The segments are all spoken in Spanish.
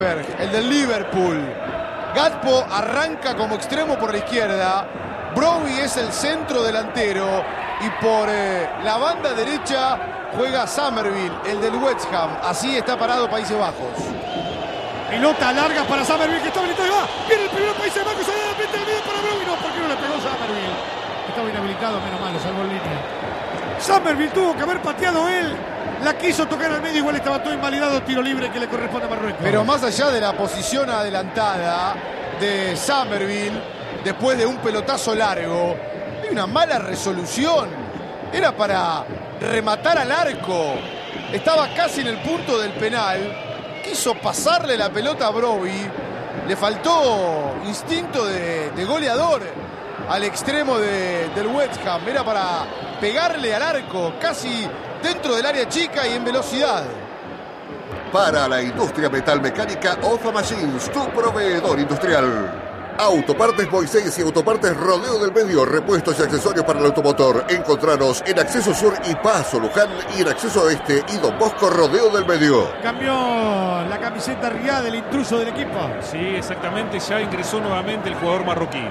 El del Liverpool. Gakpo arranca como extremo por la izquierda. Brobbey es el centro delantero. Y por la banda derecha juega Summerville, el del West Ham. Así está parado Países Bajos. Pelota larga para Summerville, que está habilitado y va. Viene el primero Países Bajos, se da frente al medio para Brobbey. No, ¿por qué no le pegó Summerville? Estaba inhabilitado, menos mal, lo salvó en línea. Summerville tuvo que haber pateado él. La quiso tocar al medio, igual estaba todo invalidado. Tiro libre que le corresponde a Marruecos. Pero más allá de la posición adelantada de Summerville, después de un pelotazo largo, hay una mala resolución. Era para rematar al arco. Estaba casi en el punto del penal. Quiso pasarle la pelota a Brobbey. Le faltó instinto de goleador al extremo del West Ham. Era para pegarle al arco, casi dentro del área chica y en velocidad. Para la industria metalmecánica, OFA Machines, tu proveedor industrial. Autopartes Moisés y Autopartes Rodeo del Medio, repuestos y accesorios para el automotor. Encontranos en Acceso Sur y Paso Luján y en Acceso Oeste y Don Bosco Rodeo del Medio. Cambió la camiseta Riyad, el intruso del equipo. Sí, exactamente, ya ingresó nuevamente el jugador marroquí.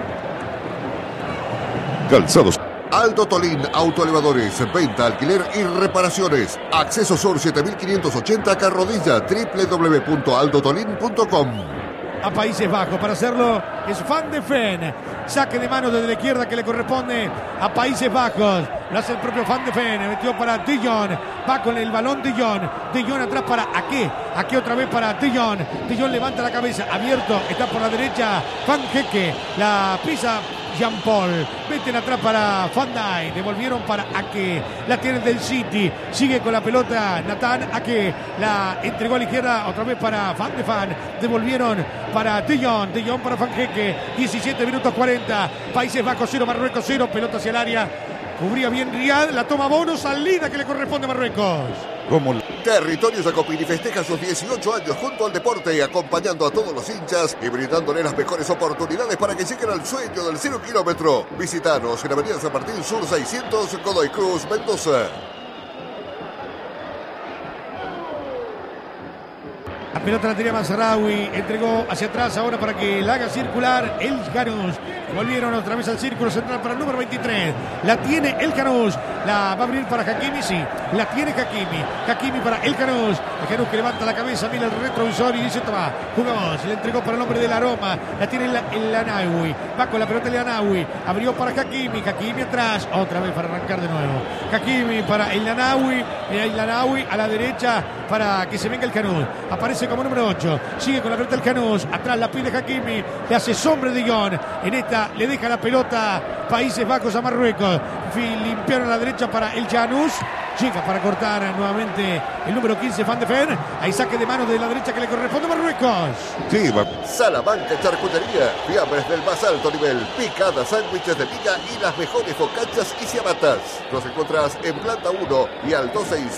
Calzados. Aldo Tolín, autoelevadores, venta, alquiler y reparaciones. Acceso Sur 7580 Carrodilla, www.aldotolin.com. A Países Bajos, para hacerlo es Van de Ven. Saque de mano desde la izquierda que le corresponde a Países Bajos. Lo hace el propio Van de Ven. Metió para De Jong. Va con el balón De Jong. De Jong atrás para Ake. Ake otra vez para De Jong. De Jong levanta la cabeza. Abierto. Está por la derecha Van Hecke. La pisa Jean Paul. Meten atrás para Van Dijk. Devolvieron para Ake. La tiene del City. Sigue con la pelota Nathan Ake. La entregó a la izquierda. Otra vez para Van de Ven. Devolvieron para De Jong. De Jong para Van Hecke. 17 minutos 40. Países Bajos 0, Marruecos 0. Pelota hacia el área. Cubría bien Riyad. La toma Bono. Salida que le corresponde a Marruecos. Territorio Jacopini festeja sus 18 años junto al deporte, acompañando a todos los hinchas y brindándole las mejores oportunidades para que lleguen al sueño del 0 kilómetro. Visítanos en Avenida San Martín Sur 600, Godoy Cruz, Mendoza. La pelota la tenía Mazraoui, entregó hacia atrás ahora para que la haga circular el Janus. Volvieron otra vez al círculo central para el número 23. La tiene el Janus. La va a abrir para Hakimi, sí. La tiene Hakimi. Hakimi para el Janus. El Janus que levanta la cabeza, mira el retrovisor y dice, toma, jugamos. Le entregó para el hombre del Aroma. La tiene el Lanawi. Va con la pelota el Lanawi. Abrió para Hakimi. Hakimi atrás. Otra vez para arrancar de nuevo. Hakimi para el Lanawi. El Lanawi a la derecha para que se venga el Janus. Aparece como número 8. Sigue con la pelota el Janus. Atrás la pide Hakimi. Le hace sombra de Jong. En esta le deja la pelota Países Bajos a Marruecos. Limpiaron a la derecha para el Janus. Llega para cortar nuevamente el número 15 Van de Ven. Hay saque de mano de la derecha que le corresponde a Marruecos. Sí, Salamanca Charcutería. Fiambres del más alto nivel. Picadas, sándwiches de miga y las mejores focachas y ciabatas. Los encontrás en planta 1 y al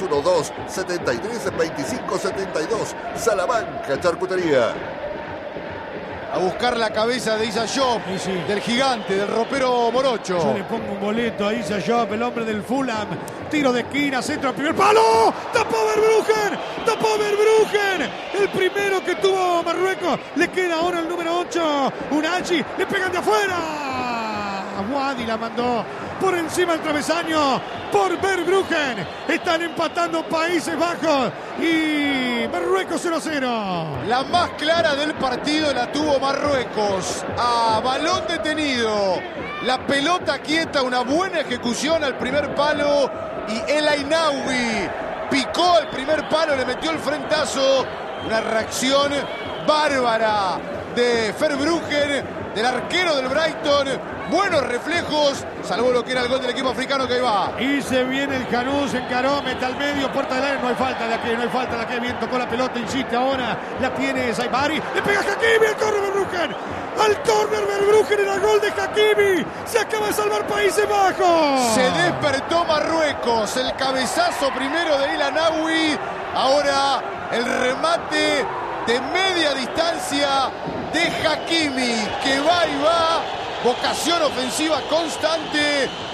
2612-732572. Salamanca Charcutería. A buscar la cabeza de Issa Diop, sí. Del gigante, del ropero morocho. Yo le pongo un boleto a Issa Diop, el hombre del Fulham. Tiro de esquina, centro al primer palo. ¡Tapó Verbruggen! ¡Tapó Verbruggen! El primero que tuvo Marruecos. Le queda ahora el número 8. Unachi. Le pegan de afuera. Wadi la mandó por encima del travesaño. Por Verbruggen. Están empatando Países Bajos y Marruecos 0-0. La más clara del partido la tuvo Marruecos. A balón detenido. La pelota quieta, una buena ejecución al primer palo. Y El Ainaoui picó al primer palo, le metió el frentazo. Una reacción bárbara de Verbruggen, del arquero del Brighton. Buenos reflejos, salvó lo que era el gol del equipo africano que ahí va. Y se viene el Janus, encaró, mete al medio, puerta del área, no hay falta de aquí, no hay falta de aquí, bien tocó la pelota, insiste ahora, la tiene Saibari, le pega a Hakimi, al córner Verbruggen, al córner Verbruggen, era el gol de Hakimi, se acaba de salvar Países Bajos. Se despertó Marruecos, el cabezazo primero de El Ainaoui, ahora el remate de media distancia de Hakimi, que va y va. Vocación ofensiva constante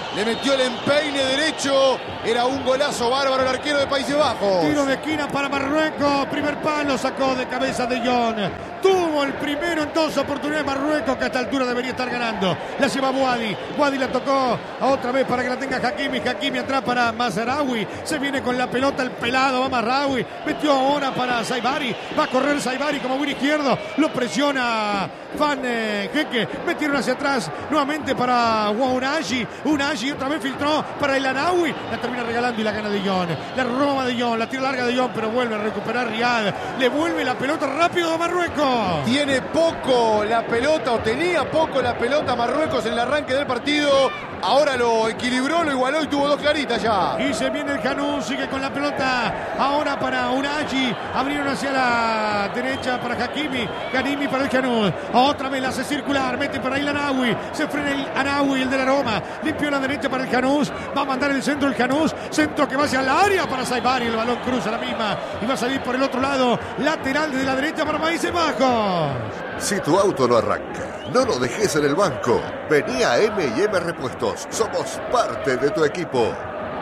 le metió el empeine derecho. Era un golazo bárbaro el arquero de Países Bajos. Tiro de esquina para Marruecos. Primer palo sacó de cabeza de Jong. Tuvo el primero en 2 oportunidades Marruecos, que a esta altura debería estar ganando. La lleva Boadi. Boadi la tocó otra vez para que la tenga Hakimi. Hakimi atrás para Mazraoui. Se viene con la pelota el pelado. Va Mazraoui. Metió ahora para Saibari. Va a correr Saibari como buen izquierdo. Lo presiona Van Jeque. Metieron hacia atrás nuevamente para Unai. Unai otra vez filtró para el Anaui. La termina regalando y la gana de Jong. La roba de Jong. La tira larga de Jong, pero vuelve a recuperar Riyad. Le vuelve la pelota rápido a Marruecos. Tiene poco la pelota, o tenía poco la pelota Marruecos en el arranque del partido. Ahora lo equilibró, lo igualó y tuvo 2 claritas ya. Y se viene el Canú, sigue con la pelota. Ahora para Unai. Abrieron hacia la derecha para Hakimi. Hakimi para el Canú. Otra vez la hace circular. Mete para el Anaui. Se frena el Anaui, el de la Roma. Limpió la derecha para el Canús. Va a mandar el centro el Canús. Centro que va hacia el área para Saibari. El balón cruza la misma. Y va a salir por el otro lado. Lateral de la derecha para Países Bajos. Si tu auto no arranca, no lo dejes en el banco. Vení a M&M Repuestos. Somos parte de tu equipo.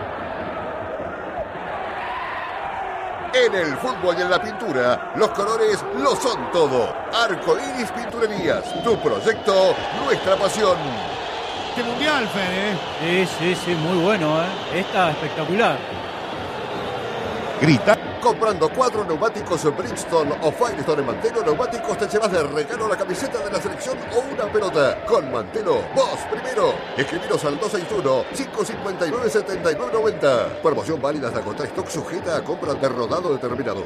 En el fútbol y en la pintura, los colores lo son todo. Arco Iris Pinturerías. Tu proyecto, nuestra pasión. Este mundial, Fer, Sí, muy bueno, Está espectacular. Grita. Comprando 4 neumáticos Bridgestone o Firestone en Mantelo Neumáticos, te llevas de regalo la camiseta de la selección o una pelota. Con Mantelo, vos primero. Escribiros al 261-559-7990. Promoción válida hasta contra stock, sujeta a compra de rodado determinado.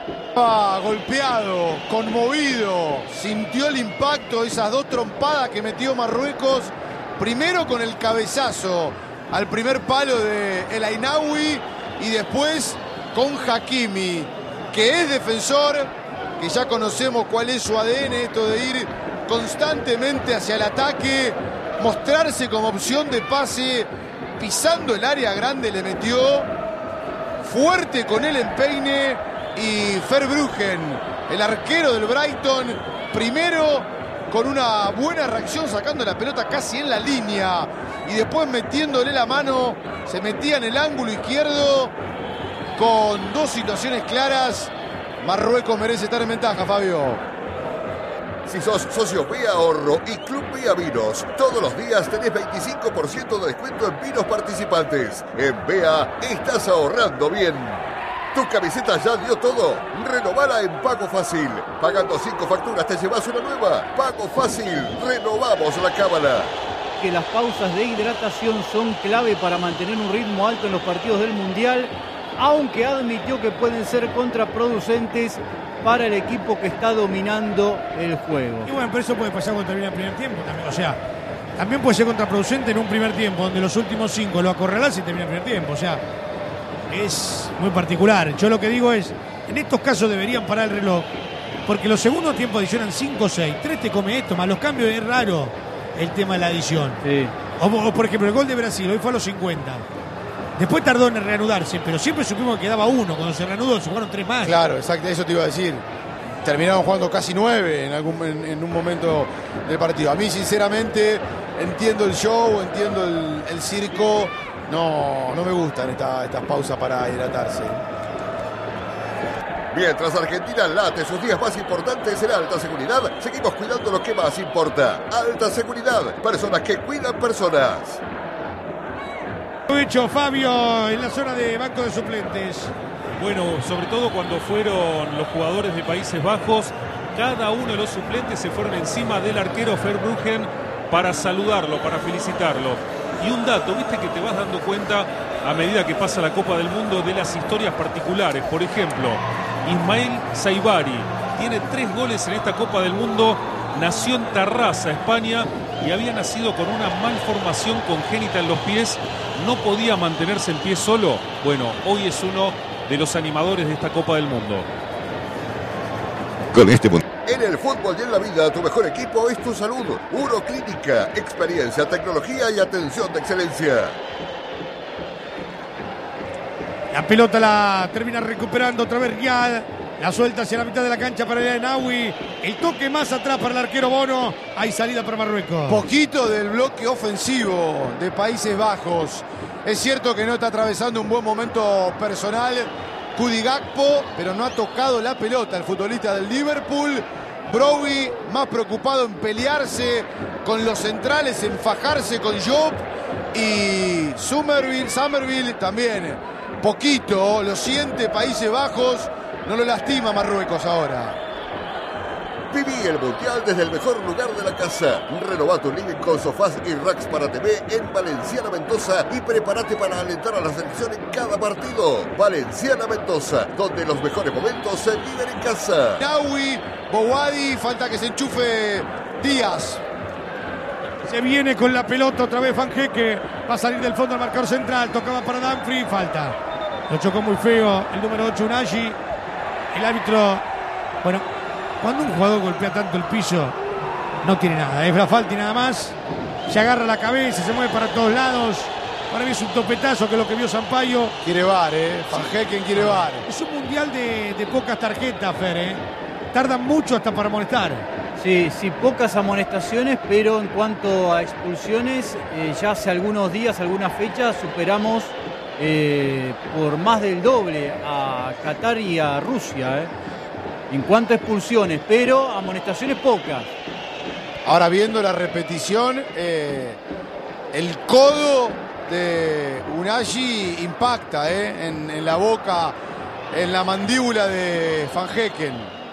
Golpeado, conmovido, sintió el impacto de esas 2 trompadas que metió Marruecos. Primero con el cabezazo al primer palo de El Ainaoui y después con Hakimi, que es defensor, que ya conocemos cuál es su ADN, esto de ir constantemente hacia el ataque, mostrarse como opción de pase, pisando el área grande, le metió fuerte con el empeine. Y Verbruggen, el arquero del Brighton, primero con una buena reacción, sacando la pelota casi en la línea y después metiéndole la mano, se metía en el ángulo izquierdo. Con 2 situaciones claras, Marruecos merece estar en ventaja, Fabio. Si sos socio Vía Ahorro y Club Vía Vinos, todos los días tenés 25% de descuento en vinos participantes. En Vea estás ahorrando bien. ¿Tu camiseta ya dio todo? Renovala en Pago Fácil. Pagando 5 facturas te llevas una nueva. Pago Fácil. Renovamos la cábala. Que las pausas de hidratación son clave para mantener un ritmo alto en los partidos del Mundial, aunque admitió que pueden ser contraproducentes para el equipo que está dominando el juego. Y bueno, pero eso puede pasar cuando termina el primer tiempo también. O sea, también puede ser contraproducente en un primer tiempo, donde los últimos 5 lo acorralás y termina el primer tiempo. O sea, es muy particular. Yo lo que digo es, en estos casos deberían parar el reloj, porque los segundos tiempos adicionan 5 o 6. 3 te come esto, más los cambios es raro el tema de la adición. Sí. O por ejemplo, el gol de Brasil, hoy fue a los 50. Después tardó en reanudarse, pero siempre supimos que quedaba 1. Cuando se reanudó, se jugaron 3 más. Claro, exacto, eso te iba a decir. Terminaron jugando casi 9 en un momento del partido. A mí, sinceramente, entiendo el show, entiendo el circo. No me gustan estas pausas para hidratarse. Mientras Argentina late sus días más importantes en alta seguridad, seguimos cuidando lo que más importa. Alta seguridad, personas que cuidan personas. Hecho Fabio en la zona de banco de suplentes. Bueno, sobre todo cuando fueron los jugadores de Países Bajos, cada uno de los suplentes se fueron encima del arquero Verbruggen para saludarlo, para felicitarlo. Y un dato, viste que te vas dando cuenta a medida que pasa la Copa del Mundo de las historias particulares. Por ejemplo, Ismael Saibari tiene 3 goles en esta Copa del Mundo. Nació en Tarrasa, España, y había nacido con una malformación congénita en los pies. No podía mantenerse en pie solo. Bueno, hoy es uno de los animadores de esta Copa del Mundo. Con este mundo. En el fútbol y en la vida, tu mejor equipo es tu salud. Uroclínica, experiencia, tecnología y atención de excelencia. La pelota la termina recuperando otra vez Riyad. La suelta hacia la mitad de la cancha para el Naui. El toque más atrás para el arquero Bono. Hay salida para Marruecos. Poquito del bloque ofensivo de Países Bajos. Es cierto que no está atravesando un buen momento personal Cody Gakpo, pero no ha tocado la pelota el futbolista del Liverpool. Brobbey más preocupado en pelearse con los centrales, en fajarse con Job. Y Summerville también poquito, lo siente Países Bajos, no lo lastima Marruecos ahora. Viví el Mundial desde el mejor lugar de la casa. Renová tu living con sofás y racks para TV en Valenciana Mendoza y prepárate para alentar a la selección en cada partido. Valenciana Mendoza, donde los mejores momentos se viven en casa. Naui, Bouhaddi, falta que se enchufe Díaz. Se viene con la pelota otra vez Fanjeque. Va a salir del fondo al marcador central. Tocaba para Dumfries, falta. Lo chocó muy feo el número 8 Unai. El árbitro, bueno, cuando un jugador golpea tanto el piso, no tiene nada. Es la falta y nada más. Se agarra la cabeza, se mueve para todos lados. Para mí es un topetazo, que es lo que vio Sampaio. Quiere VAR, Fanjeque quiere VAR. Es un mundial de pocas tarjetas, Fer, Tardan mucho hasta para amonestar. Sí, pocas amonestaciones, pero en cuanto a expulsiones, ya hace algunos días, algunas fechas, superamos por más del doble a Qatar y a Rusia, en cuanto a expulsiones, pero amonestaciones pocas. Ahora viendo la repetición, el codo de Unai impacta en la boca, en la mandíbula de Fanjeque.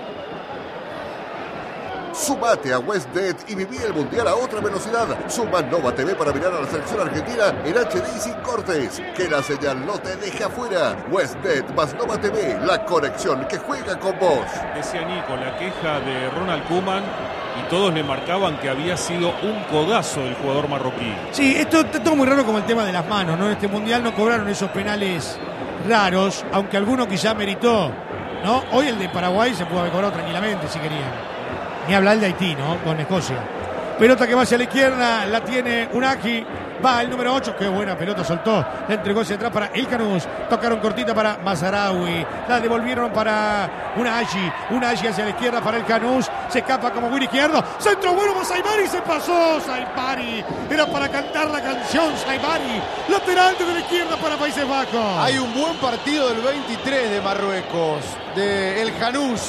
Sumate a WestBet y viví el Mundial a otra velocidad. Suma Nova TV para mirar a la selección argentina en HD y sin cortes. Que la señal no te deje afuera. WestBet más Nova TV, la conexión que juega con vos. Decía Nico, la queja de Ronald Koeman, y todos le marcaban que había sido un codazo del jugador marroquí. Sí, esto está todo muy raro como el tema de las manos, ¿no? En este Mundial no cobraron esos penales raros, aunque alguno quizá meritó, ¿no? Hoy el de Paraguay se pudo haber cobrado tranquilamente si querían. Ni hablar el de Haití, ¿no? Con Escocia. Pelota que va hacia la izquierda, la tiene Unai. Va el número 8, qué buena pelota soltó. La entregó hacia atrás para El Canús. Tocaron cortita para Mazraoui. La devolvieron para Unai hacia la izquierda para El Canús. Se escapa como buen izquierdo. Centro bueno para Saibari. Se pasó Saibari. Era para cantar la canción Saibari. Lateral desde la izquierda para Países Bajos. Hay un buen partido del 23 de Marruecos, de El Canús,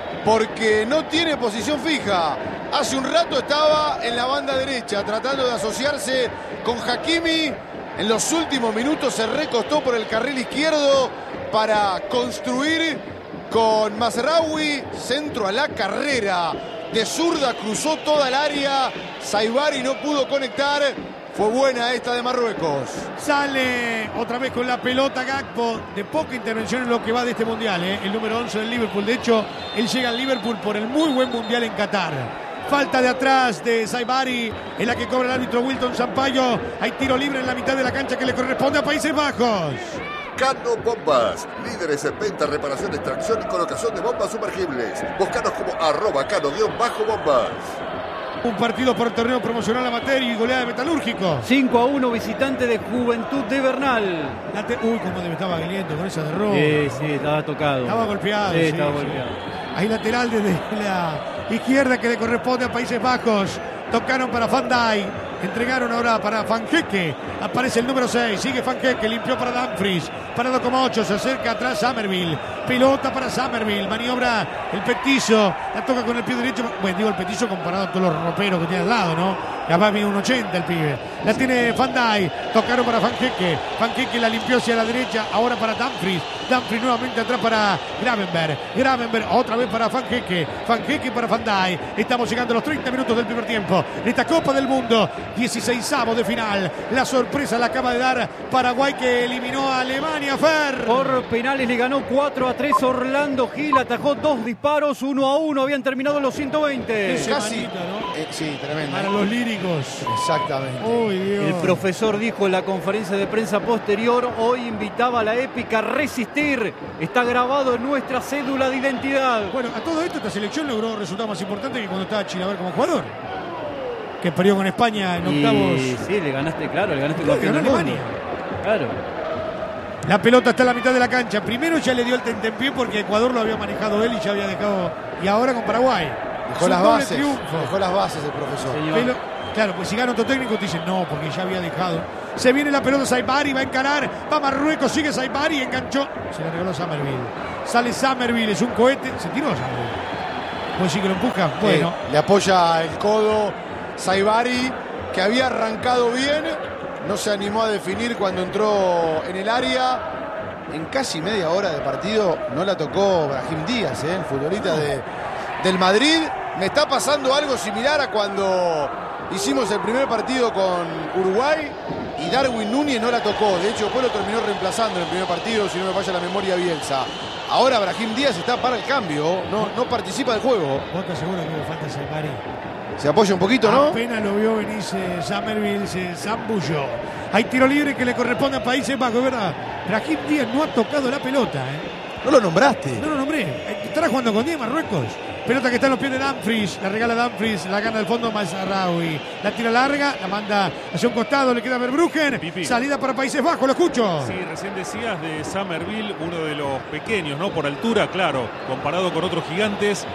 porque no tiene posición fija. Hace un rato estaba en la banda derecha tratando de asociarse con Hakimi. En los últimos minutos se recostó por el carril izquierdo para construir con Mazraoui. Centro a la carrera. De zurda cruzó toda el área. Saibari no pudo conectar. Fue buena esta de Marruecos. Sale otra vez con la pelota Gakpo, de poca intervención en lo que va de este Mundial, el número 11 del Liverpool. De hecho, él llega al Liverpool por el muy buen Mundial en Qatar. Falta de atrás de Saibari, en la que cobra el árbitro Wilton Sampaio. Hay tiro libre en la mitad de la cancha que le corresponde a Países Bajos. Cano Bombas, líderes en venta, reparación, extracción y colocación de bombas sumergibles. Búscanos como @cano_bombas. Un partido por el torneo promocional amateur y goleada de Metalúrgico. 5-1 visitante de Juventud de Bernal. Uy, cómo estaba Guiliento con esa derrota. Sí, estaba tocado. Estaba golpeado. Sí, estaba golpeado. Hay lateral desde la izquierda que le corresponde a Países Bajos. Tocaron para Van Dijk. Entregaron ahora para Fanjeque. Aparece el número 6. Sigue Fanjeque. Limpió para Dumfries. Parado como 8. Se acerca atrás Summerville. Pelota para Summerville. Maniobra el petizo. La toca con el pie derecho. Bueno, digo el petizo comparado a todos los roperos que tiene al lado, ¿no? Capaz mide un 80 el pibe. La tiene Van Dijk. Tocaron para Fanjeque. Fanjeque la limpió hacia la derecha. Ahora para Dumfries. Dumfries nuevamente atrás para Gravenberg. Gravenberg otra vez para Fanjeque. Fanjeque para Van Dijk. Estamos llegando a los 30 minutos del primer tiempo. En esta Copa del Mundo. 16avo de final. La sorpresa la acaba de dar Paraguay, que eliminó a Alemania. Fer. Por penales le ganó 4-3 Orlando Gil. Atajó 2 disparos. 1-1. Habían terminado los 120. Casi, manita, ¿no? sí, tremendo. Para los líricos. Exactamente. Uy, Dios. El profesor dijo en la conferencia de prensa posterior: hoy invitaba a la épica a resistir. Está grabado en nuestra cédula de identidad. Bueno, a todo esto esta selección logró resultados más importantes que cuando estaba Chilaver como jugador, que perdió con España en octavos. Sí, le ganaste, claro, le ganaste Claro, campeón ganó del mundo. Alemania. Claro. La pelota está en la mitad de la cancha. Primero ya le dio el tentempié porque Ecuador lo había manejado él y ya había dejado. Y ahora con Paraguay. Dejó las bases. Dejó las bases el profesor. Claro, pues si gana otro técnico te dicen no, porque ya había dejado. Se viene la pelota, Saibari va a encarar. Va Marruecos, sigue Saibari, enganchó. Se le regaló Summerville. Sale Summerville, es un cohete. Se tiró Summerville. Pues sí que lo empuja. Bueno. Le apoya el codo Saibari, que había arrancado bien. No se animó a definir cuando entró en el área. En casi media hora de partido no la tocó Brahim Díaz, el futbolista del Madrid. Me está pasando algo similar a cuando hicimos el primer partido con Uruguay y Darwin Núñez no la tocó. De hecho, después lo terminó reemplazando en el primer partido, si no me falla la memoria, Bielsa. Ahora Brahim Díaz está para el cambio, no participa del juego. ¿Vos te aseguras que me falta Saibari? Se apoya un poquito, ¿no? Apenas lo vio venirse Summerville, se zambulló. Hay tiro libre que le corresponde a Países Bajos, ¿verdad? Brahim Díaz no ha tocado la pelota, No lo nombraste. No lo nombré. Estará jugando con 10 Marruecos. Pelota que está en los pies de Dumfries. La regala Dumfries. La gana al fondo Mazraoui. La tira larga. La manda hacia un costado. Le queda Verbruggen. Salida para Países Bajos. Lo escucho. Sí, recién decías de Summerville, uno de los pequeños, ¿no? Por altura, claro. Comparado con otros gigantes.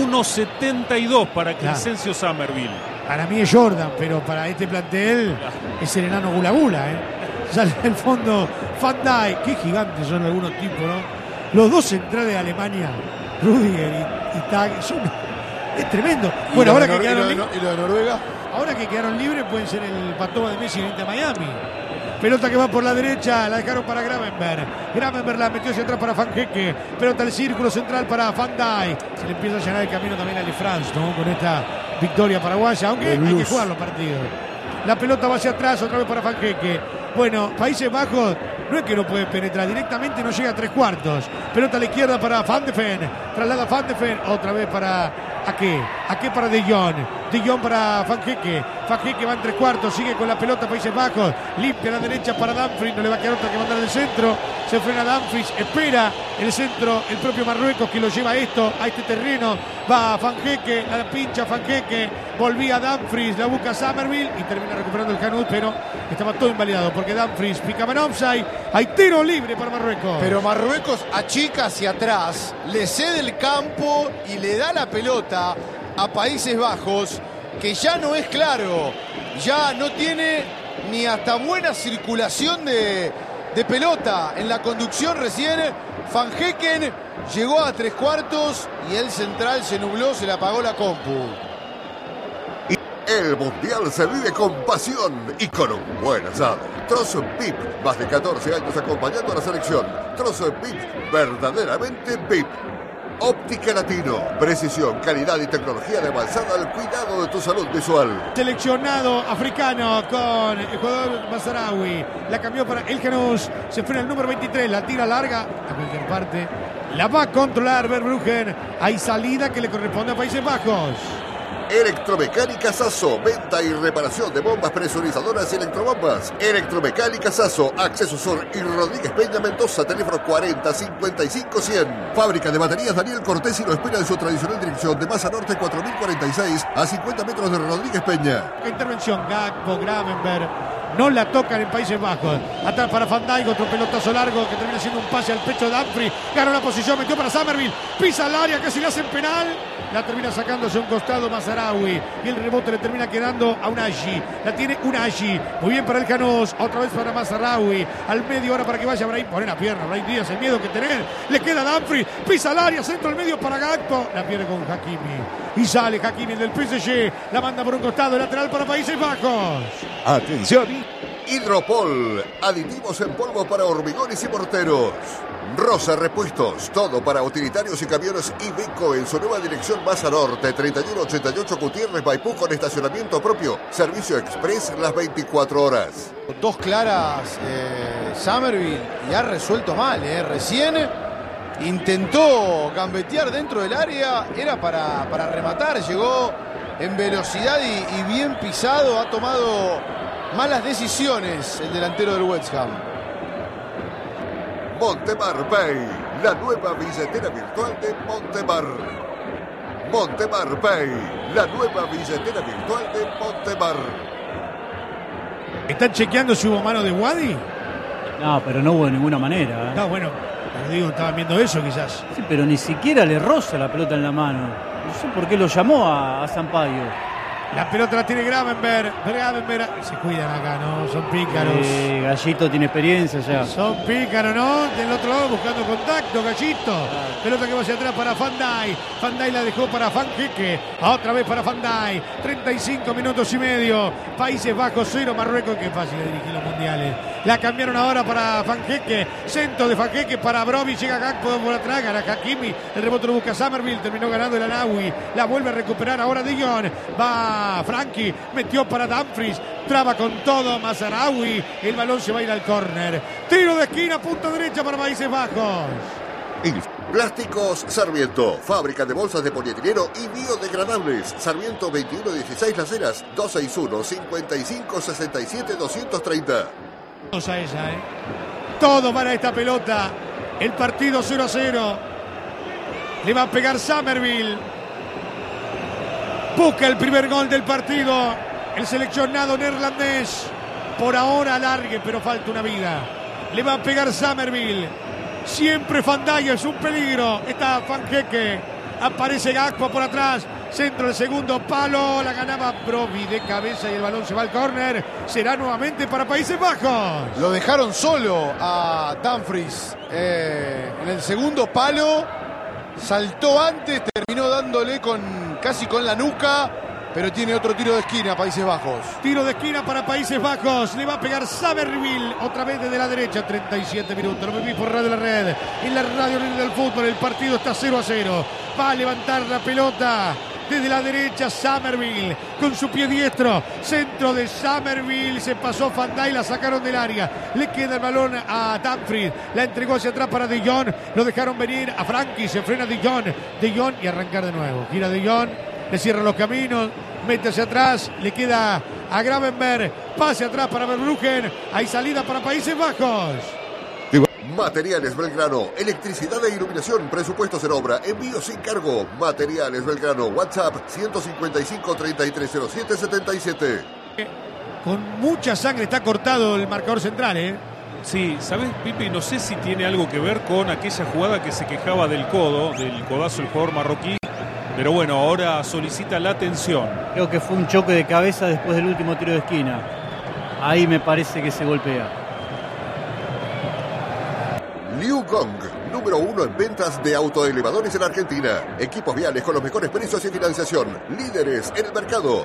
1.72 para Crescencio Summerville. Para mí es Jordan, pero para este plantel es el enano Gula Gula, Sale al fondo Van Dijk. Qué gigantes son algunos tipos, ¿no? Los dos centrales de Alemania, Rudiger y Tag, es tremendo. Bueno, ahora que quedaron libres. ¿Y lo de Noruega? Ahora que quedaron libres pueden ser el Patoba de Messi en Miami. Pelota que va por la derecha, la dejaron para Gravenberg. Gravenberg la metió hacia atrás para Van Hecke. Pelota al círculo central para Van Dijk. Se le empieza a llenar el camino también a Le France, ¿no? Con esta victoria paraguaya, aunque hay que jugar los partidos. La pelota va hacia atrás, otra vez para Van Hecke. Bueno, Países Bajos no es que no puede penetrar, directamente no llega a 3/4. Pelota a la izquierda para Van de Ven. Traslada Van de Ven, otra vez para Ake para De Jong. De Jong para Van Hecke. Van Hecke va en 3/4, sigue con la pelota Países Bajos. Limpia a la derecha para Dumfries, no le va a quedar otra que mandar del centro. Se frena Dumfries, espera el centro, el propio Marruecos que lo lleva a este terreno. Va Van Hecke, la pincha Van Hecke. Volvía Dumfries, la busca Summerville y termina recuperando el Canut, pero estaba todo invalidado porque Dumfries picaba en offside. Hay tiro libre para Marruecos. Pero Marruecos achica hacia atrás, le cede el campo y le da la pelota a Países Bajos, que ya no es claro, ya no tiene ni hasta buena circulación de pelota. En la conducción recién Van Hecken llegó a 3/4 y el central se nubló, se le apagó la compu. El Mundial se vive con pasión y con un buen asado. Trozo VIP, más de 14 años acompañando a la selección. Trozo VIP, verdaderamente VIP. Óptica Latino, precisión, calidad y tecnología de avanzada al cuidado de tu salud visual. Seleccionado africano con el jugador Mazraoui. La cambió para El Canús. Se frena el número 23, la tira larga a cualquier parte. La va a controlar Verbruggen. Hay salida que le corresponde a Países Bajos. Electromecánica Sasso, venta y reparación de bombas presurizadoras y electrobombas. Electromecánica Sasso, Acceso Sur y Rodríguez Peña Mendoza, teléfono 40 55 100. Fábrica de baterías Daniel Cortés y lo espera en su tradicional dirección de Masa Norte 4046 a 50 metros de Rodríguez Peña. Intervención, Gakpo, Gravenberg. No la tocan en Países Bajos. Atrás para Van Dijk, otro pelotazo largo que termina siendo un pase al pecho de Dumfries. Ganó la posición, metió para Summerville. Pisa al área, casi le hacen penal. La termina sacándose un costado Mazraoui. Y el rebote le termina quedando a Unai. La tiene Unai. Muy bien para el Canós. Otra vez para Mazraoui. Al medio ahora para que vaya Brahim. Pone la pierna. Brahim Díaz, el miedo que tener. Le queda Dumfries. Pisa al área, centro al medio para Gakpo. La pierde con Hakimi. Y sale Hakimi del PSG. La manda por un costado, lateral para Países Bajos. Atención. Hidropol, aditivos en polvo para hormigones y morteros. Rosa Repuestos, todo para utilitarios y camiones Iveco en su nueva dirección Masa Norte, 3188 Gutiérrez Maipú con estacionamiento propio. Servicio express las 24 horas. Dos claras Summerville y ha resuelto mal. Recién intentó gambetear dentro del área, era para rematar, llegó en velocidad y bien pisado, ha tomado malas decisiones el delantero del West Ham. Montemar Pay, la nueva billetera virtual de Montemar. Montemar Pay, la nueva billetera virtual de Montemar. ¿Están chequeando si hubo mano de Wadi? No, pero no hubo de ninguna manera. No, bueno, pero digo, estaban viendo eso quizás. Sí, pero ni siquiera le roza la pelota en la mano. No sé por qué lo llamó a Sampaio. La pelota la tiene Gravenberg. Se cuidan acá, ¿no? Son pícaros. Gallito tiene experiencia ya. Son pícaros, ¿no? Del otro lado buscando contacto, Gallito. Pelota que va hacia atrás para Van Dijk. Van Dijk la dejó para Van Hecke. Otra vez para Van Dijk. 35 minutos y medio. Países Bajos 0, Marruecos. Qué fácil de dirigir los mundiales. La cambiaron ahora para Van Hecke. Centro de Van Hecke para Brobbey. Llega Gakpo por atrás. Gana Hakimi. El rebote lo busca Summerville. Terminó ganando el Anawi. La vuelve a recuperar ahora De Jong. Va Frankie, metió para Dumfries, traba con todo Mazraoui, el balón se va a ir al córner. Tiro de esquina, punta derecha para Países Bajos. Plásticos Sarmiento, fábrica de bolsas de polietileno y biodegradables. Sarmiento 2116 Las Heras, 261-5567-230. Vamos a ella, todo para esta pelota. El partido 0-0. Le va a pegar Summerville. Busca el primer gol del partido. El seleccionado neerlandés. Por ahora alargue, pero falta una vida. Le va a pegar Summerville. Siempre Van Dijk es un peligro. Está Van Hecke. Aparece Gakpo por atrás. Centro del segundo palo. La ganaba Brobbey de cabeza y el balón se va al córner. Será nuevamente para Países Bajos. Lo dejaron solo a Dumfries en el segundo palo. Saltó antes, terminó dándole casi con la nuca, pero tiene otro tiro de esquina, Países Bajos. Tiro de esquina para Países Bajos. Le va a pegar Summerville otra vez desde la derecha. 37 minutos. Lo viví por Radio La Red. En la radio del fútbol. El partido está 0-0. Va a levantar la pelota. Desde la derecha Summerville con su pie diestro. Centro de Summerville. Se pasó Van Dijk. La sacaron del área. Le queda el balón a Dumfries. La entregó hacia atrás para De Jong. Lo dejaron venir a Frankie. Se frena De Jong. De Jong y arrancar de nuevo. Gira De Jong. Le cierra los caminos. Mete hacia atrás. Le queda a Gravenberg. Pase atrás para Verbruggen. Hay salida para Países Bajos. Materiales Belgrano, electricidad e iluminación, presupuestos en obra, envío sin cargo. Materiales Belgrano, WhatsApp 155-3307-77. Con mucha sangre está cortado el marcador central, Sí, ¿sabes, Pipi? No sé si tiene algo que ver con aquella jugada que se quejaba del codazo el jugador marroquí. Pero bueno, ahora solicita la atención. Creo que fue un choque de cabeza después del último tiro de esquina. Ahí me parece que se golpea. Liu Gong, número 1 en ventas de autoelevadores en Argentina. Equipos viales con los mejores precios y financiación. Líderes en el mercado.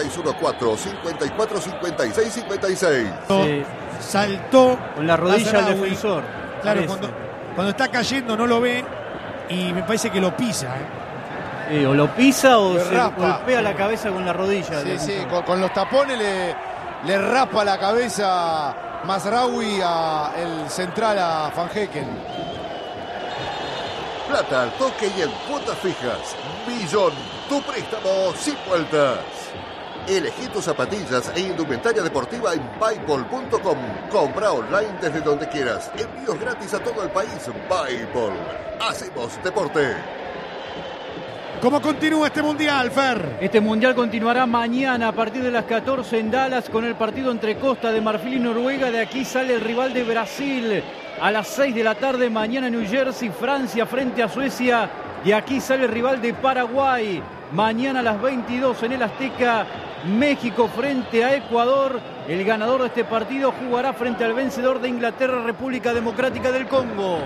2614-545656. Saltó con la rodilla al defensor. Claro, cuando está cayendo no lo ve y me parece que lo pisa. O lo pisa o se golpea la cabeza con la rodilla. Sí, con los tapones le rapa la cabeza Mazraoui el central a Van Hecken. Plata al toque y en cuotas fijas. Millón, tu préstamo sin vueltas. Elegí tus zapatillas e indumentaria deportiva en Byball.com. Compra online desde donde quieras. Envíos gratis a todo el país. Byball. Hacemos deporte. ¿Cómo continúa este mundial, Fer? Este mundial continuará mañana a partir de las 14 en Dallas con el partido entre Costa de Marfil y Noruega. De aquí sale el rival de Brasil. A las 6 de la tarde mañana en New Jersey, Francia frente a Suecia. De aquí sale el rival de Paraguay. Mañana a las 22 en el Azteca, México frente a Ecuador. El ganador de este partido jugará frente al vencedor de Inglaterra, República Democrática del Congo.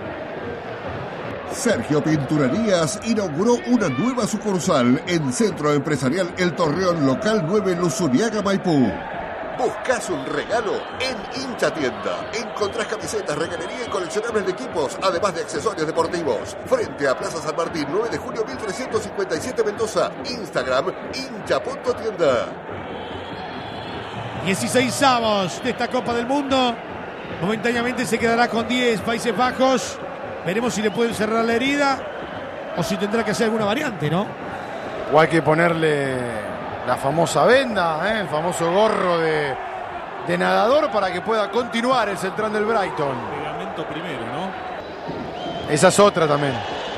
Sergio Pinturerías inauguró una nueva sucursal en Centro Empresarial El Torreón, local 9, Luzuriaga, Maipú. ¿Buscas un regalo? En Hincha Tienda. Encontrás camisetas, regalería y coleccionables de equipos, además de accesorios deportivos. Frente a Plaza San Martín, 9 de julio 1357 Mendoza. Instagram, hincha.tienda. 16avos de esta Copa del Mundo. Momentáneamente se quedará con 10 Países Bajos. Veremos si le pueden cerrar la herida o si tendrá que hacer alguna variante, ¿no? O hay que ponerle la famosa venda, el famoso gorro de nadador para que pueda continuar el central del Brighton. Pegamento primero, ¿no? Esa es otra también.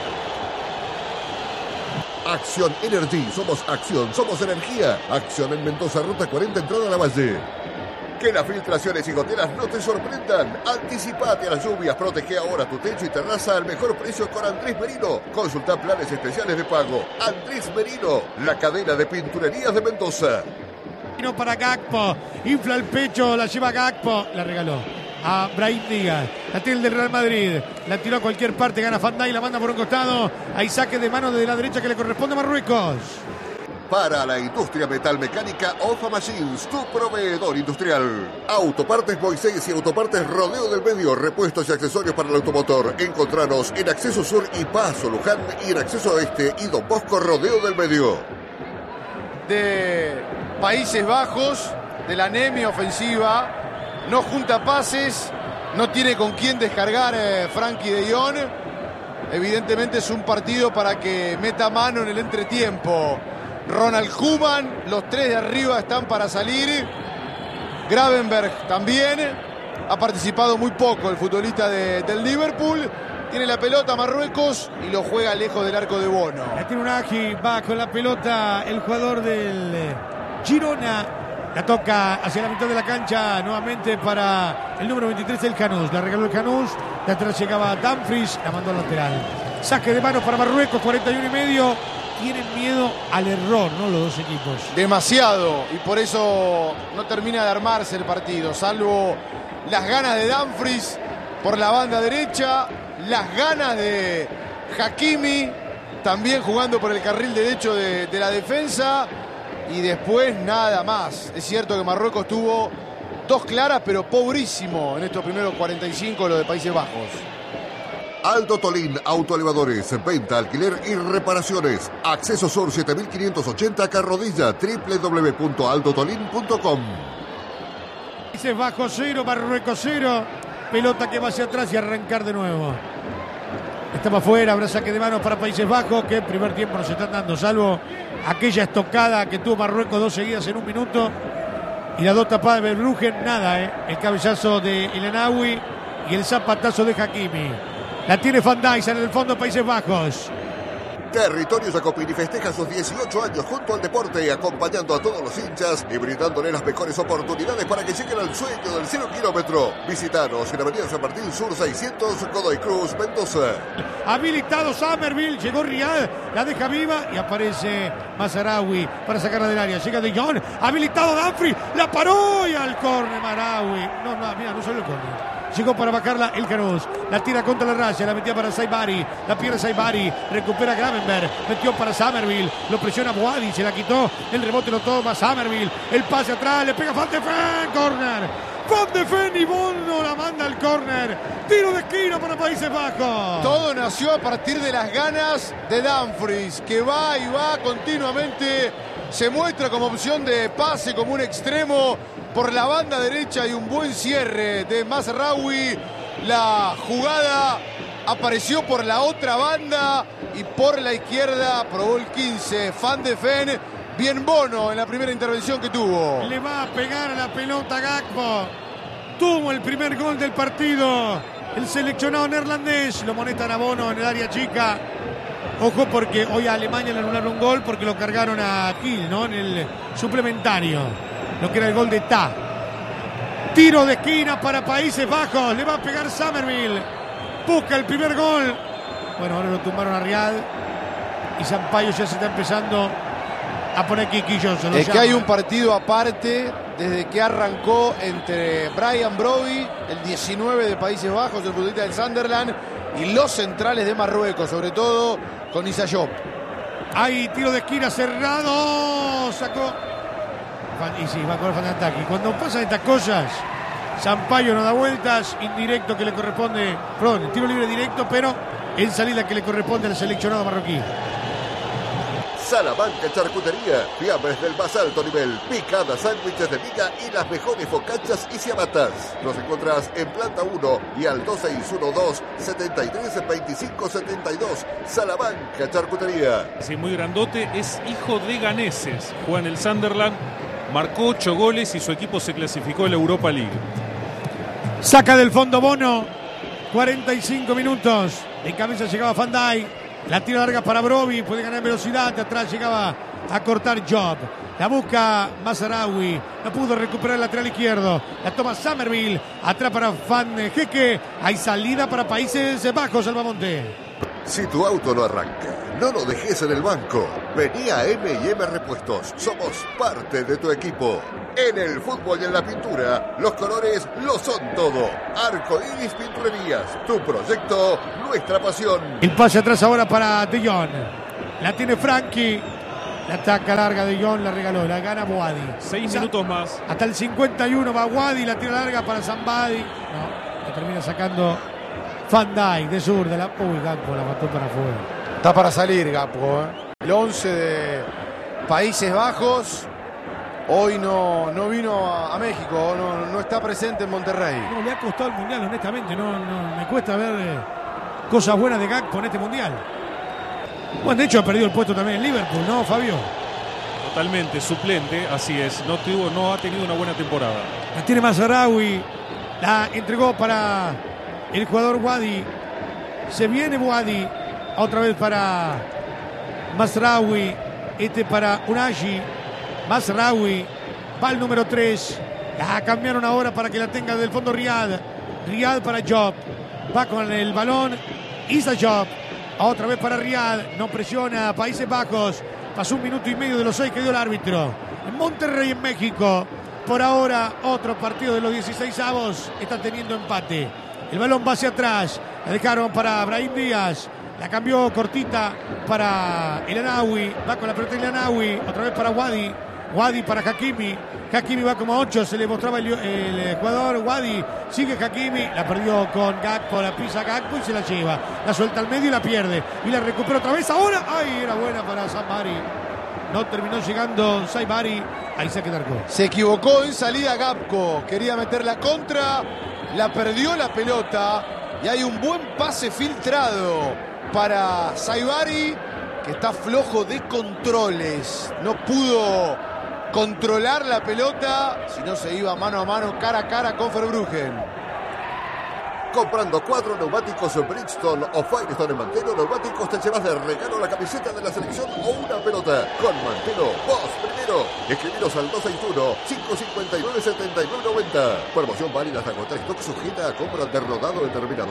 Acción Energy, somos acción, somos energía. Acción en Mendoza, ruta 40, entrada a la Valle. Que las filtraciones y goteras no te sorprendan. Anticipate a las lluvias, protege ahora tu techo y terraza al mejor precio con Andrés Merino. Consulta planes especiales de pago. Andrés Merino, la cadena de pinturerías de Mendoza. Para Gakpo, infla el pecho, la lleva Gakpo, la regaló a Brahim Díaz, la tiene el del Real Madrid, la tiró a cualquier parte, gana Van Dijk, la manda por un costado, hay saque de mano desde la derecha que le corresponde a Marruecos. Para la industria metalmecánica, OFA Machines, tu proveedor industrial. Autopartes Moisés y Autopartes Rodeo del Medio, repuestos y accesorios para el automotor. Encontranos en Acceso Sur y Paso Luján y en Acceso Oeste y Don Bosco Rodeo del Medio. De Países Bajos, de la anemia ofensiva, no junta pases, no tiene con quién descargar Frenkie de Jong. Evidentemente es un partido para que meta mano en el entretiempo. Ronald Koeman, los tres de arriba están para salir. Gravenberch también. Ha participado muy poco el futbolista del Liverpool. Tiene la pelota Marruecos y lo juega lejos del arco de Bono. La tiene Unagi, va con la pelota el jugador del Girona. La toca hacia la mitad de la cancha nuevamente para el número 23, el Canús. La regaló el Canús. De atrás llegaba Dumfries, la mandó al lateral. Saque de manos para Marruecos, 41,5. Tienen miedo al error, ¿no? Los dos equipos. Demasiado, y por eso no termina de armarse el partido, salvo las ganas de Dumfries por la banda derecha, las ganas de Hakimi, también jugando por el carril derecho de la defensa, y después nada más. Es cierto que Marruecos tuvo dos claras, pero pobrísimo en estos primeros 45 los de Países Bajos. Aldo Tolín, autoelevadores, venta, alquiler y reparaciones. Acceso Sur 7580 Carrodilla, www.aldotolin.com. Países Bajos 0, Marruecos 0. Pelota que va hacia atrás y arrancar de nuevo. Estamos afuera, habrá saque de manos para Países Bajos, que en primer tiempo nos están dando, salvo aquella estocada que tuvo Marruecos 2 seguidas en un minuto. Y las dos tapadas de Verbruggen, nada, el cabezazo de El Anawi y el zapatazo de Hakimi. La tiene Van Dijk en el fondo, Países Bajos. Territorio Jacopini festeja sus 18 años junto al deporte, acompañando a todos los hinchas y brindándole las mejores oportunidades para que lleguen al sueño del 0 kilómetro. Visitanos en Avenida San Martín Sur 600, Godoy Cruz, Mendoza. Habilitado Summerville, llegó Riyad, la deja viva y aparece Mazraoui para sacarla del área. Llega De Jong, habilitado Dumfries, la paró y al córner Mazraoui. No, mira, no salió el córner. Llegó para bajarla el Canús, la tira contra la raya, la metía para Saibari, la pierde Saibari, recupera Gravenberch, metió para Summerville, lo presiona Boadi, se la quitó, el rebote lo toma Summerville, el pase atrás, le pega Van de Ven, córner, Van de Ven y Bono la manda al córner, tiro de esquina para Países Bajos. Todo nació a partir de las ganas de Dumfries, que va y va continuamente, se muestra como opción de pase, como un extremo por la banda derecha y un buen cierre de Mazraoui. La jugada apareció por la otra banda y por la izquierda probó el 15 Van de Ven. Bien Bono en la primera intervención que tuvo. Le va a pegar a la pelota Gakpo. Tuvo el primer gol del partido el seleccionado neerlandés. Lo amonestan a Bono en el área chica. Ojo porque hoy a Alemania le anularon un gol porque lo cargaron a Kiel, ¿no? En el suplementario. Lo que era el gol de Ta. Tiro de esquina para Países Bajos. Le va a pegar Summerville. Busca el primer gol. Bueno, ahora lo tumbaron a Riyad. Y Sampaio ya se está empezando a poner quisquilloso. Es que hay un partido aparte desde que arrancó entre Brian Brobby, el 19 de Países Bajos, el futbolista del Sunderland, y los centrales de Marruecos, sobre todo con Issa Diop. Hay tiro de esquina cerrado. Sacó. Y sí, va con el ataque. Cuando pasan estas cosas, Sampaio no da vueltas. Indirecto que le corresponde. Perdón, tiro libre directo, pero en salida que le corresponde al seleccionado marroquí. Salamanca Charcutería, fiambres del más alto nivel, picadas, sándwiches de miga y las mejores focachas y ciabatas. Nos encontrás en planta 1 y al 2612-732572. Salamanca Charcutería. Sí, muy grandote, es hijo de ganeses, juega en el Sunderland, marcó 8 goles y su equipo se clasificó en la Europa League. Saca del fondo Bono, 45 minutos. En cabeza llegaba Van Dijk. La tira larga para Brovi, puede ganar velocidad, de atrás llegaba a cortar Job. La busca Mazraoui, no pudo recuperar el lateral izquierdo. La toma Summerville, atrás para Van Hecke. Hay salida para Países Bajos, Albamonte. Si tu auto no arranca, no lo dejes en el banco. Vení a M&M Repuestos. Somos parte de tu equipo. En el fútbol y en la pintura, los colores lo son todo. Arcoiris Pinturerías, tu proyecto, nuestra pasión. El pase atrás ahora para De Jong. La tiene Frankie. La ataca larga De Jong, la regaló, la gana Boadi. 6 minutos más. Hasta el 51 va Boadi, la tira larga para Zambadi. No, la termina sacando Van Dijk de zurda. Uy, Gakpo la mató para afuera. Está para salir Gakpo. El 11 de Países Bajos hoy no vino a México, no está presente en Monterrey. No, le ha costado el Mundial, honestamente. No, me cuesta ver cosas buenas de Gakpo en este Mundial. Bueno, de hecho ha perdido el puesto también en Liverpool, ¿no, Fabio? Totalmente, suplente, así es. No ha tenido una buena temporada. La tiene Mazraoui. La entregó para el jugador Wadi. Se viene Wadi. Otra vez para Mazraoui. Para Unai. Mazraoui. Va el número 3. La cambiaron ahora para que la tenga del fondo Riyad. Riyad para Job. Va con el balón. Issa Job. Otra vez para Riyad. No presiona a Países Bajos. Pasó 1 minuto y medio de los 6 que dio el árbitro. En Monterrey, en México. Por ahora, otro partido de los 16avos está teniendo empate. El balón va hacia atrás. La dejaron para Brahim Díaz. La cambió cortita para El Anawi. Va con la pelota El Anawi. Otra vez para Wadi. Wadi para Hakimi. Hakimi va como 8. Se le mostraba el jugador Wadi. Sigue Hakimi. La perdió con Gakpo. La pisa Gakpo y se la lleva. La suelta al medio y la pierde. Y la recupera otra vez. Ahora. ¡Ay! Era buena para Saibari. No terminó llegando Saibari. Ahí se quedó. Se equivocó en salida Gakpo. Quería meter la contra. La perdió la pelota. Y hay un buen pase filtrado para Saibari, que está flojo de controles. No pudo controlar la pelota, si no se iba mano a mano, cara a cara con Verbruggen. Comprando 4 neumáticos Bridgestone o Firestone en Manteno Neumáticos, te llevas de regalo la camiseta de la selección o una pelota. Con Manteno, vos primero. Escribiros al 261-559-7990. Promoción válida hasta agotar stock, sujeta a compra de rodado determinado.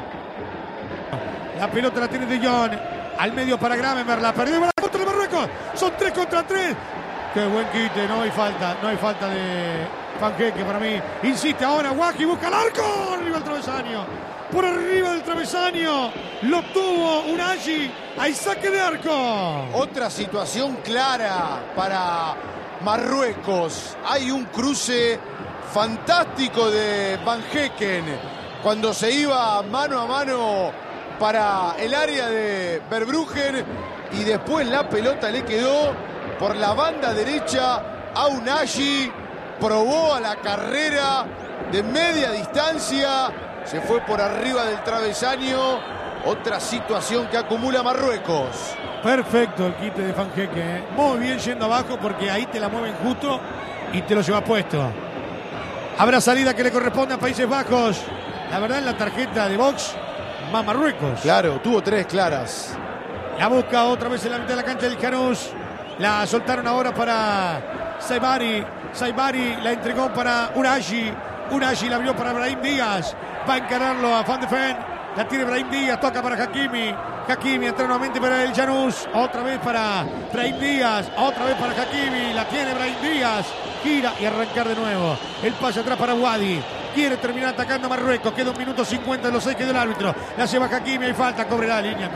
La pelota la tiene De Jong. Al medio para Gravenberch. La perdió para contra de Marruecos. Son 3 contra 3. Qué buen quite. No hay falta de Van Hecke para mí. Insiste ahora Wahi. Busca el arco. Arriba del travesaño. Por arriba del travesaño. Lo tuvo Unai. Hay saque de arco. Otra situación clara para Marruecos. Hay un cruce fantástico de Van Hecken. Cuando se iba mano a mano para el área de Verbruggen y después la pelota le quedó por la banda derecha a Unai. Probó a la carrera de media distancia, se fue por arriba del travesaño. Otra situación que acumula Marruecos. Perfecto el quite de Van Hecke. Muy bien yendo abajo porque ahí te la mueven justo y te lo lleva puesto. Habrá salida que le corresponde a Países Bajos. La verdad en la tarjeta de box más Marruecos. Claro, tuvo 3 claras. La busca otra vez en la mitad de la cancha del Canús. La soltaron ahora para Saibari. Saibari la entregó para Unai. Unai la abrió para Brahim Díaz. Va a encararlo a Van de Ven. La tiene Brahim Díaz. Toca para Hakimi. Hakimi entra nuevamente para el Janus. Otra vez para Brahim Díaz. Otra vez para Hakimi. La tiene Brahim Díaz. Gira y arrancar de nuevo. El pase atrás para Wadi. Quiere terminar atacando a Marruecos. Queda 1 minuto 50 de los 6 que dio el árbitro. La lleva Hakimi. Hay falta. Cóbrela, línea.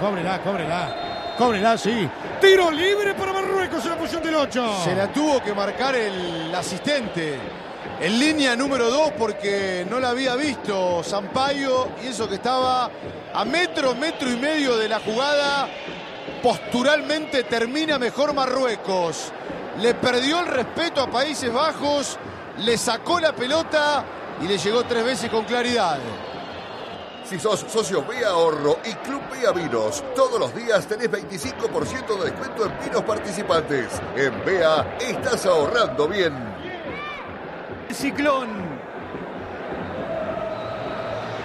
Cóbrela, sí. Tiro libre para Marruecos en la posición del 8. Se la tuvo que marcar el asistente en línea número 2 porque no la había visto Sampaio. Y eso que estaba a metro y medio de la jugada. Posturalmente termina mejor Marruecos. Le perdió el respeto a Países Bajos. Le sacó la pelota y le llegó 3 veces con claridad. Si sos socio Vía Ahorro y Club Vía Vinos, todos los días tenés 25% de descuento en vinos participantes. En Vea estás ahorrando bien. Ciclón.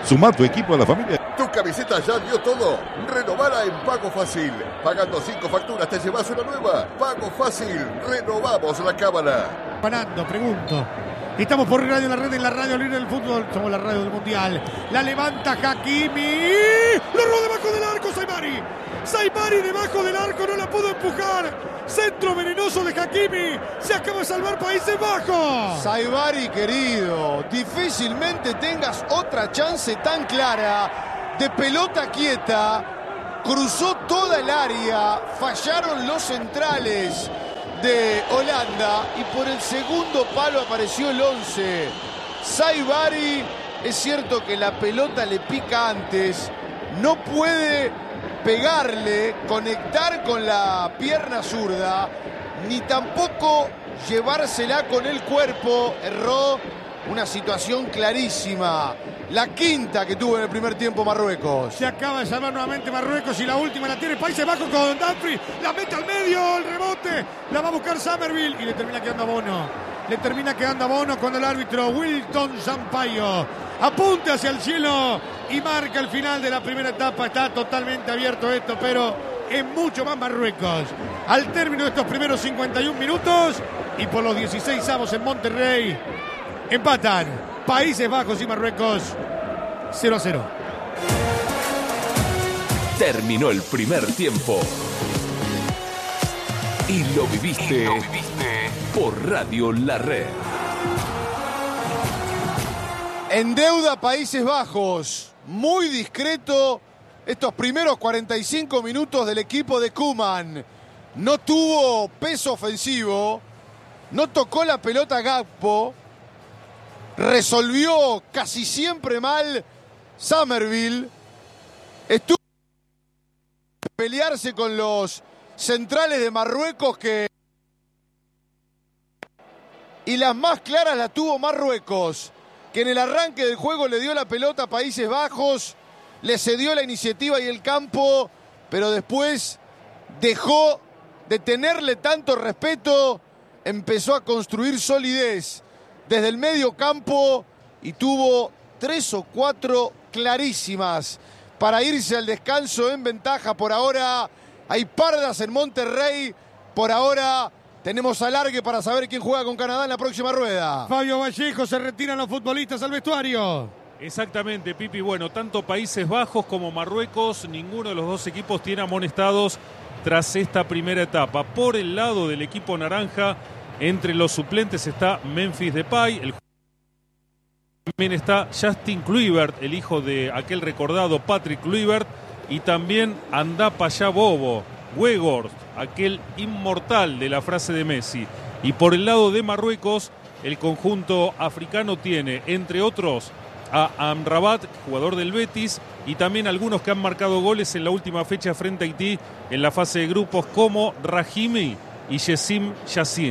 Sumá tu equipo a la familia. ¿Tu camiseta ya dio todo? Renovala en Pago Fácil. Pagando 5 facturas te llevas una nueva. Pago Fácil. Renovamos la cámara. Parando, pregunto. Estamos por Radio La Red, en la radio libre del fútbol. Somos la radio del Mundial. La levanta Hakimi. Lo roba debajo del arco Saibari. Saibari debajo del arco, no la pudo empujar. Centro venenoso de Hakimi. Se acaba de salvar Países Bajos. Saibari, querido, difícilmente tengas otra chance tan clara de pelota quieta. Cruzó toda el área. Fallaron los centrales de Holanda y por el segundo palo apareció el 11. Saibari, es cierto que la pelota le pica antes, no puede pegarle, conectar con la pierna zurda, ni tampoco llevársela con el cuerpo. Erró, una situación clarísima. La quinta que tuvo en el primer tiempo Marruecos. Se acaba de salvar nuevamente Marruecos y la última la tiene Países Bajos con Dumfries. La mete al medio, el rebote. La va a buscar Summerville y le termina quedando a Bono. Le termina quedando a Bono cuando el árbitro Wilton Sampaio apunta hacia el cielo y marca el final de la primera etapa. Está totalmente abierto esto, pero es mucho más Marruecos. Al término de estos primeros 51 minutos y por los 16avos en Monterrey, empatan Países Bajos y Marruecos 0-0. Terminó el primer tiempo. Y lo viviste por Radio La Red. En deuda Países Bajos. Muy discreto estos primeros 45 minutos del equipo de Koeman. No tuvo peso ofensivo. No tocó la pelota Gakpo. Resolvió casi siempre mal Summerville. Estuvo a pelearse con los centrales de Marruecos y las más claras las tuvo Marruecos, que en el arranque del juego le dio la pelota a Países Bajos, le cedió la iniciativa y el campo, pero después dejó de tenerle tanto respeto, empezó a construir solidez desde el medio campo y tuvo 3 o 4 clarísimas para irse al descanso en ventaja. Por ahora hay pardas en Monterrey, por ahora tenemos alargue para saber quién juega con Canadá en la próxima rueda. Fabio Vallejo, se retiran los futbolistas al vestuario. Exactamente, Pipi. Bueno, tanto Países Bajos como Marruecos, ninguno de los dos equipos tiene amonestados tras esta primera etapa. Por el lado del equipo naranja, entre los suplentes está Memphis Depay, también está Justin Kluivert, el hijo de aquel recordado Patrick Kluivert, y también Andapa Bobo, Weghorst, aquel inmortal de la frase de Messi. Y por el lado de Marruecos, el conjunto africano tiene, entre otros, a Amrabat, jugador del Betis, y también algunos que han marcado goles en la última fecha frente a Haití en la fase de grupos, como Rahimi y Jessim Yassin.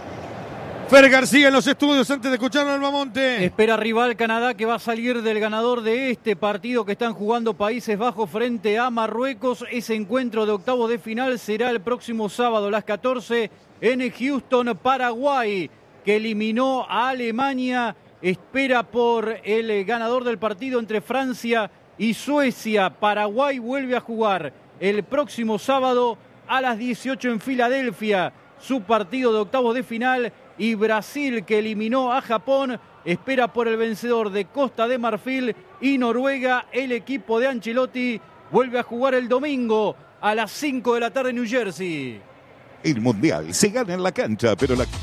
Fer García en los estudios antes de escuchar a Albamonte. Espera rival Canadá, que va a salir del ganador de este partido que están jugando Países Bajos frente a Marruecos. Ese encuentro de octavos de final será el próximo sábado a las 14 en Houston, Paraguay, que eliminó a Alemania. Espera por el ganador del partido entre Francia y Suecia. Paraguay vuelve a jugar el próximo sábado a las 18 en Filadelfia su partido de octavos de final. Y Brasil, que eliminó a Japón, espera por el vencedor de Costa de Marfil y Noruega. El equipo de Ancelotti vuelve a jugar el domingo a las 5 de la tarde en New Jersey. El Mundial se gana en la cancha, pero la...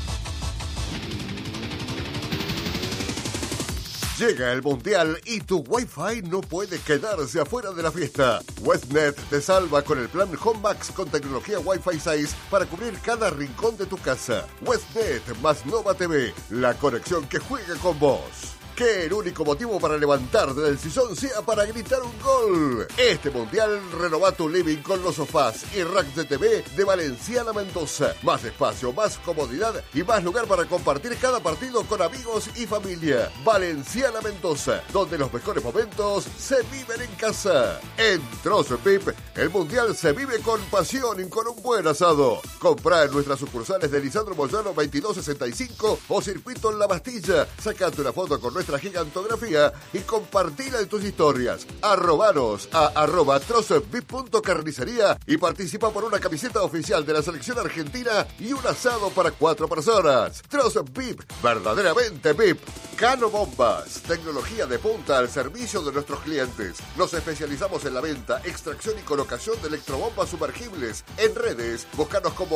Llega el Mundial y tu Wi-Fi no puede quedarse afuera de la fiesta. Westnet te salva con el plan Home Max con tecnología Wi-Fi 6 para cubrir cada rincón de tu casa. Westnet más Nova TV, la conexión que juega con vos. Que el único motivo para levantarte del sillón sea para gritar un gol. Este Mundial renova tu living con los sofás y racks de TV de Valenciana Mendoza. Más espacio, más comodidad y más lugar para compartir cada partido con amigos y familia. Valenciana Mendoza, donde los mejores momentos se viven en casa. En Trozo Pip, el Mundial se vive con pasión y con un buen asado. Comprá en nuestras sucursales de Lisandro Moyano 2265 o Circuito en La Bastilla. Sacate una foto con nuestra gigantografía y compartila en tus historias. Arrobanos a @trozosvip.carnicería y participa por una camiseta oficial de la selección argentina y un asado para 4 personas. Trozos VIP, verdaderamente VIP. Cano Bombas, tecnología de punta al servicio de nuestros clientes. Nos especializamos en la venta, extracción y colocación de electrobombas sumergibles. En redes, búscanos como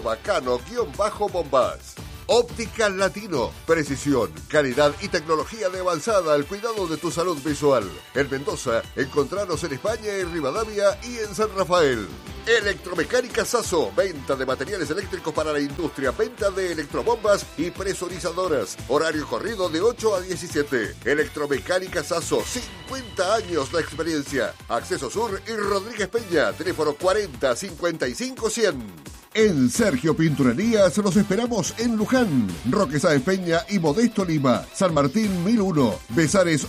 @cano_bombas. Óptica Latino, precisión, calidad y tecnología de avanzada al cuidado de tu salud visual. En Mendoza, encontranos en España, en Rivadavia y en San Rafael. Electromecánica Sasso, venta de materiales eléctricos para la industria, venta de electrobombas y presurizadoras. Horario corrido de 8 a 17. Electromecánica Sasso, 50 años de experiencia. Acceso Sur y Rodríguez Peña, teléfono 40 55 100. En Sergio Pinturerías los esperamos en Luján, Roque Sáenz Peña y Modesto Lima, San Martín 1001, Besares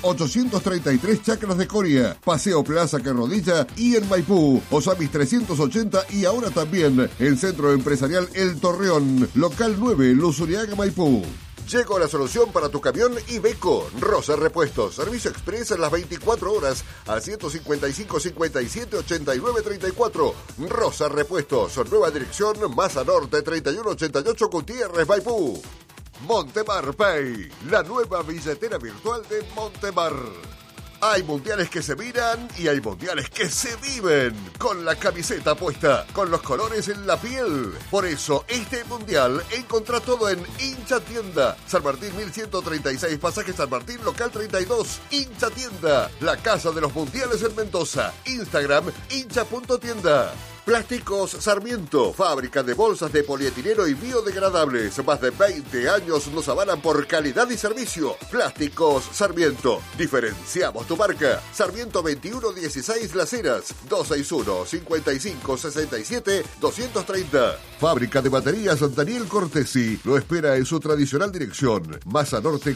833 Chacras de Coria, Paseo Plaza Carrodilla y en Maipú, Osamis 380 y ahora también en Centro Empresarial El Torreón, Local 9, Luzuriaga, Maipú. Llegó la solución para tu camión Iveco. Rosa Repuestos. Servicio express en las 24 horas al 155 57 89 34. Rosa Repuestos. Nueva dirección, Masa Norte 3188 Gutiérrez, Maipú. Montemar Pay. La nueva billetera virtual de Montemar. Hay mundiales que se miran y hay mundiales que se viven con la camiseta puesta, con los colores en la piel. Por eso, este mundial encontrá todo en Hincha Tienda. San Martín 1136, pasaje San Martín, local 32. Hincha Tienda, la casa de los mundiales en Mendoza. Instagram, hincha.tienda. Plásticos Sarmiento, fábrica de bolsas de polietileno y biodegradables. Más de 20 años nos avalan por calidad y servicio. Plásticos Sarmiento. Diferenciamos tu marca. Sarmiento 2116 Las Heras, 261 55 67 230. Fábrica de baterías Daniel Cortesi lo espera en su tradicional dirección. Masa Norte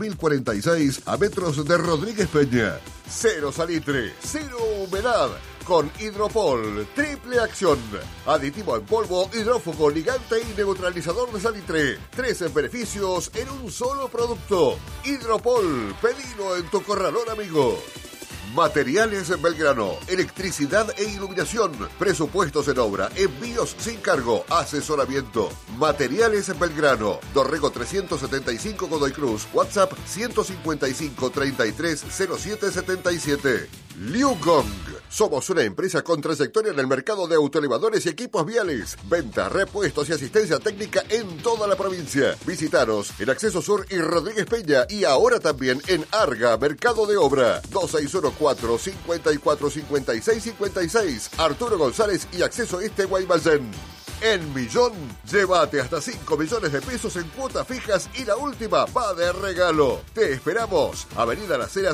4046 a metros de Rodríguez Peña. Cero salitre, cero humedad. Con Hidropol, triple acción. Aditivo en polvo, hidrófugo, ligante y neutralizador de salitre. 13 beneficios en un solo producto. Hidropol, pedilo en tu corralón amigo. Materiales en Belgrano, electricidad e iluminación, presupuestos en obra, envíos sin cargo, asesoramiento. Materiales en Belgrano, Dorrego 375 Godoy Cruz, WhatsApp 155 33 07 77. Liu Gong, somos una empresa con trayectoria en el mercado de autoelevadores y equipos viales. Venta, repuestos y asistencia técnica en toda la provincia. Visítanos en Acceso Sur y Rodríguez Peña y ahora también en Arga, Mercado de Obra. 2614 54 56 56. Arturo González y Acceso Este Guaymallén. En Millón, llévate hasta 5 millones de pesos en cuotas fijas y la última va de regalo. Te esperamos. Avenida Las Heras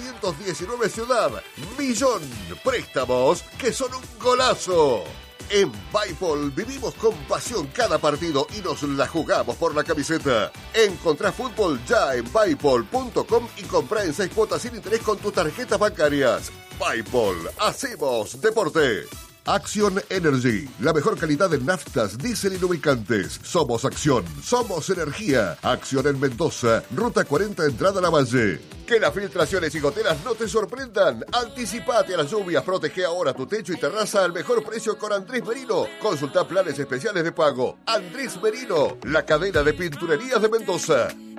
219 Ciudad. Millón. Préstamos que son un golazo. En Bipol vivimos con pasión cada partido y nos la jugamos por la camiseta. Encontrá fútbol ya en Bipol.com y comprá en 6 cuotas sin interés con tus tarjetas bancarias. Bipol, hacemos deporte. Action Energy, la mejor calidad en naftas, diésel y lubricantes. Somos Acción, somos energía. Acción en Mendoza, Ruta 40, entrada a la Valle. Que las filtraciones y goteras no te sorprendan. Anticipate a las lluvias, protege ahora tu techo y terraza al mejor precio con Andrés Merino. Consulta planes especiales de pago. Andrés Merino, la cadena de pinturerías de Mendoza.